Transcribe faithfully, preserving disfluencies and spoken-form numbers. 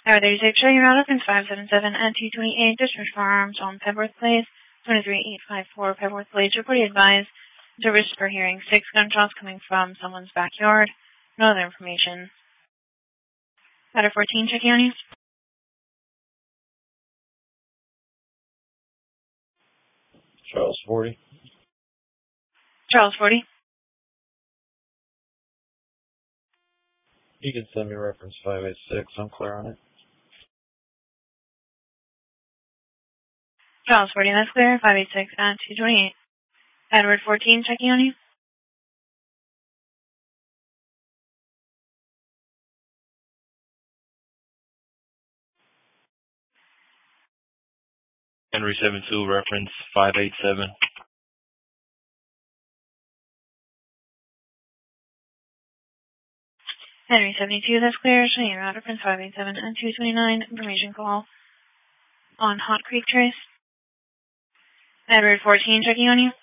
Tower thirty-six, showing your route opens five seven seven at two twenty-eight, District Farms on Pebworth Place, twenty-three eight five four Pebworth Place. Reported advised, service for hearing six gunshots coming from someone's backyard. No other information. Tower fourteen, checking on you. Charles forty. Charles forty. You can send me reference five eight six. I'm clear on it. Charles forty, that's clear. five eight six at two twenty-eight. Edward fourteen, checking on you. Henry seven two, reference five eight seven. Henry seventy-two, that's clear. Showing your route reference five eight seven and two twenty-nine. Information call on Hot Creek Trace. Edward fourteen, checking on you.